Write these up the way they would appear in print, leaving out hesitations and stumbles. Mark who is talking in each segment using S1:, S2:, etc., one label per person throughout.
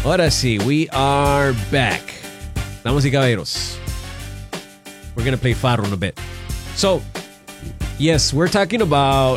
S1: Ahora sí, we are back. Damas y caballeros, we're going to play Farro in a bit. So, yes, we're talking about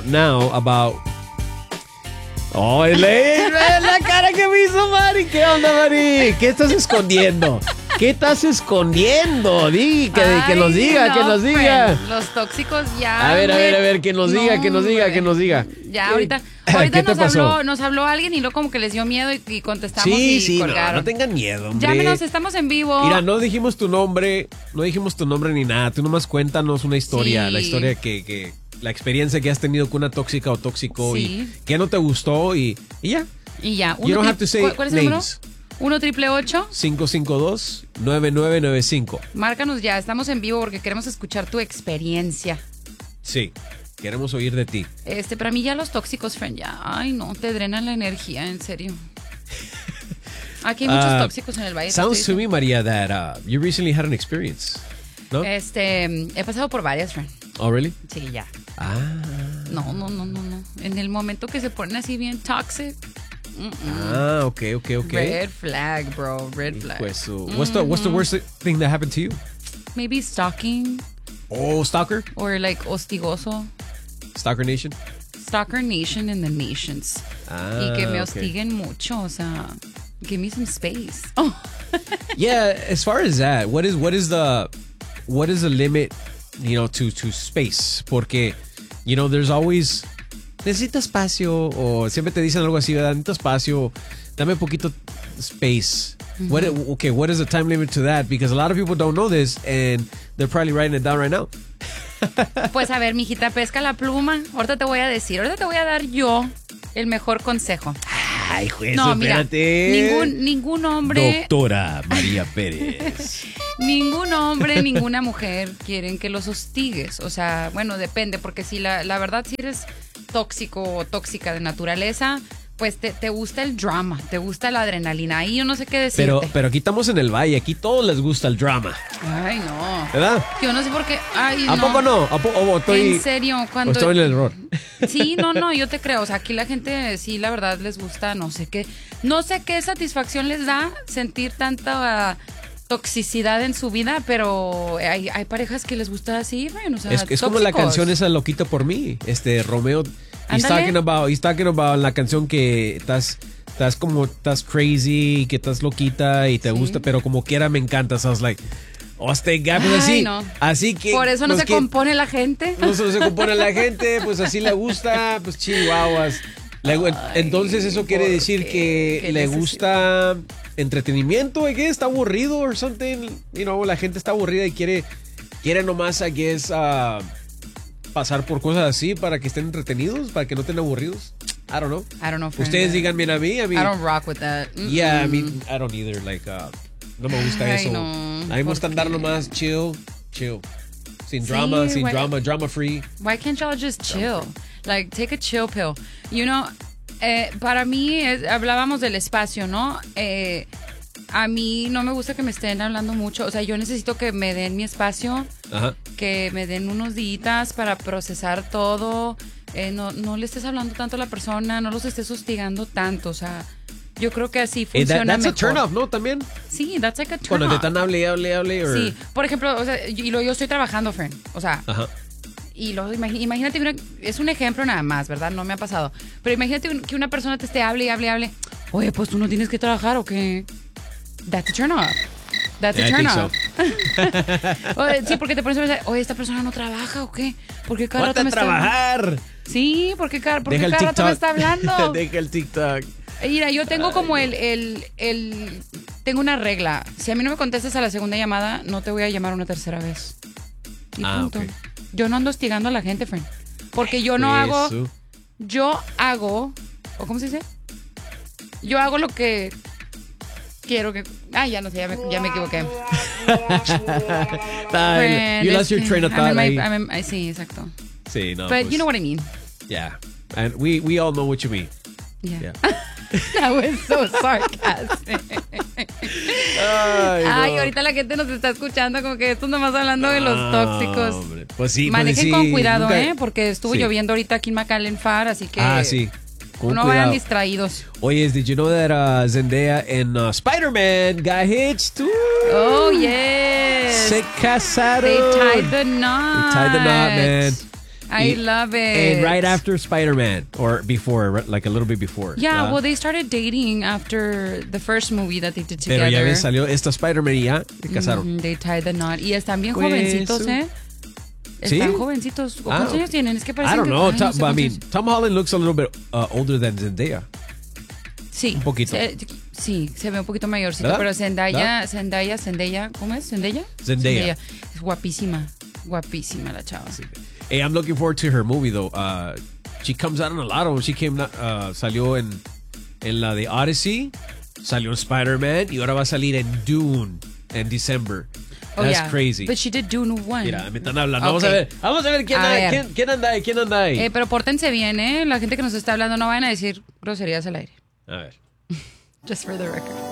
S1: Oh, la cara que me hizo Mari. ¿Qué onda, Mari? ¿Qué estás escondiendo? ¿Qué estás escondiendo? Que nos diga, que nos diga.
S2: Los tóxicos ya.
S1: A ver, que nos diga, que nos diga.
S2: Ya, ahorita nos habló alguien y luego como que les dio miedo y contestamos y colgaron.
S1: No tengan miedo, hombre.
S2: Llámenos, estamos en vivo.
S1: Mira, no dijimos tu nombre ni nada. Tú nomás cuéntanos una historia, la historia que la experiencia que has tenido con una tóxica o tóxico y que no te gustó y ya.
S2: Y ya.
S1: You don't have to say
S2: ¿Cuál es el número?
S1: 1-888-552-9995.
S2: Márcanos ya, estamos en vivo porque queremos escuchar tu experiencia.
S1: Sí, queremos oír de ti.
S2: Para mí ya los tóxicos, friend, ya, ay no, te drenan la energía, en serio. Aquí hay muchos tóxicos en el valle.
S1: Sounds to me, María, that you recently had an experience, ¿no?
S2: He pasado por varias, friend.
S1: Oh, really?
S2: Sí, ya.
S1: No.
S2: En el momento que se ponen así bien toxic.
S1: Ok.
S2: Red flag, bro. Red flag.
S1: Pues, what's the worst thing that happened to you?
S2: Maybe stalking.
S1: Oh, stalker?
S2: Or like hostigoso.
S1: Stalker Nation?
S2: Stalker Nation in the nations. Y que me hostiguen mucho, o sea, give me some space. Oh.
S1: Yeah, as far as that, what is the limit, to space? Porque, there's always necesito espacio o siempre te dicen algo así, ¿verdad? Necesito espacio, dame poquito space.
S2: Mm-hmm.
S1: What is the time limit to that? Because a lot of people don't know this and they're probably writing it down right now.
S2: Pues a ver, mijita, pesca la pluma. Ahorita te voy a dar yo el mejor consejo.
S1: Ay, juez,
S2: no, mira,
S1: espérate.
S2: ningún hombre.
S1: Doctora María Pérez.
S2: Ningún hombre, ninguna mujer quieren que los hostigues. O sea, bueno, depende, porque si la verdad, si eres tóxico o tóxica de naturaleza, pues te gusta el drama, te gusta la adrenalina. Ahí yo no sé qué decirte.
S1: Pero aquí estamos en el valle, aquí todos les gusta el drama.
S2: Ay, no.
S1: ¿Verdad?
S2: Yo no sé por qué. Ay,
S1: ¿A poco no?
S2: En serio, cuando.
S1: Estoy en el error.
S2: Sí, no, yo te creo. O sea, aquí la gente, sí, la verdad, les gusta, no sé qué satisfacción les da sentir tanta toxicidad en su vida, pero hay parejas que les gusta así, bueno, o sea,
S1: es como la canción esa Loquito por mí, Romeo. He's talking about la canción que estás crazy, que estás loquita y te gusta, pero como quiera me encanta. So I was like, así,
S2: no.
S1: Así que
S2: por eso no se compone la gente.
S1: No se compone la gente, pues así le gusta, pues chihuahuas. Entonces eso quiere decir que le gusta entretenimiento, que está aburrido or something, la gente está aburrida y quiere nomás, I guess, pasar por cosas así para que estén entretenidos, para que no estén aburridos. I don't know. Ustedes díganme a mí.
S2: I don't rock with that.
S1: Yeah, I mean, I don't either. Like, no me gusta eso.
S2: No,
S1: a mí me gusta andar nomás chill. Sin drama, drama free.
S2: Why can't y'all just chill? Like, take a chill pill. Para mí, hablábamos del espacio, ¿no? A mí no me gusta que me estén hablando mucho. O sea, yo necesito que me den mi espacio.
S1: Ajá.
S2: Que me den unos días para procesar todo. No le estés hablando tanto a la persona. No los estés hostigando tanto. O sea, yo creo que así funciona
S1: that's
S2: mejor.
S1: a turn off, ¿no? También.
S2: Sí, that's like a turn
S1: Cuando
S2: off.
S1: te están hable. Or...
S2: Sí, por ejemplo, o sea, yo estoy trabajando, friend. O sea...
S1: Ajá.
S2: Y luego imagínate, es un ejemplo nada más, ¿verdad? No me ha pasado. Pero imagínate que una persona te esté hable. Oye, pues tú no tienes que trabajar, ¿o qué? That's a turn off. That's a turn off. Oye, sí, porque te pones a pensar, oye, ¿esta persona no trabaja o qué? ¿Por qué cada rato me está
S1: trabajar?
S2: Sí, ¿por qué cada rato me está hablando?
S1: Deja el TikTok.
S2: Mira, yo tengo como tengo una regla. Si a mí no me contestas a la segunda llamada, no te voy a llamar una tercera vez. Y punto.
S1: Okay.
S2: Yo no ando hostigando a la gente, friend. Porque yo no hago... Yo hago... ¿O cómo se dice? Yo hago lo que quiero que... Ay, ya no sé, ya me equivoqué.
S1: You lost your train of thought.
S2: Sí, exacto.
S1: Sí, no.
S2: But you know what I mean.
S1: Yeah. And we all know what you mean.
S2: Yeah. That was so sarcastic. Ay, ahorita la gente nos está escuchando como que esto nomás hablando de los tóxicos.
S1: Hombre. Pues sí.
S2: Manejen con cuidado,
S1: nunca...
S2: porque estuvo lloviendo ahorita aquí en McAllen Far, así que...
S1: Sí. Con
S2: no
S1: cuidado.
S2: vayan distraídos.
S1: Oye, did you know that Zendaya and Spider-Man got hitched?
S2: Oh, yes.
S1: Se casaron.
S2: They tied the knot.
S1: They tied the knot, man.
S2: I love it.
S1: And right after Spider-Man, or before, like a little bit before.
S2: Yeah, well, they started dating after the first movie that they did together.
S1: Pero ya ves, salió esta Spider-Man y ya se casaron.
S2: They tied the knot. Y están bien
S1: Pues,
S2: jovencitos, ¿eh?
S1: ¿Sí?
S2: Están jovencitos. ¿Cuántos años tienen? Es que
S1: I
S2: parecen
S1: don't
S2: que-
S1: know.
S2: ay, no sé
S1: I mean,
S2: cuántos.
S1: Tom Holland looks a little bit older than Zendaya.
S2: Sí.
S1: Un poquito.
S2: Sí, se ve un poquito mayorcito.
S1: ¿Verdad?
S2: Pero
S1: ¿Verdad?
S2: Zendaya, ¿cómo es?
S1: Zendaya.
S2: Es guapísima. Guapísima la chava.
S1: Hey, I'm looking forward to her movie, though. She comes out in a lot of them. She salió en la de Odyssey, salió en Spider-Man, y ahora va a salir en Dune en December.
S2: Oh,
S1: That's
S2: yeah.
S1: crazy.
S2: But she did Dune 1.
S1: Mira, me están hablando.
S2: Okay.
S1: Vamos a ver quién
S2: A
S1: anda,
S2: ver.
S1: quién anda ahí.
S2: Pero pórtense bien, ¿eh? La gente que nos está hablando no vayan a decir groserías al aire.
S1: A ver.
S2: Just for the record.